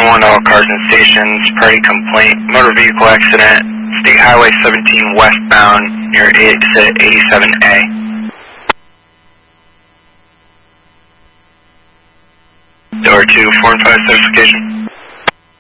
911 to all cars and stations. Party complaint. Motor vehicle accident. State Highway 17 westbound near exit 87A. Door 2, 4 and 5 certification.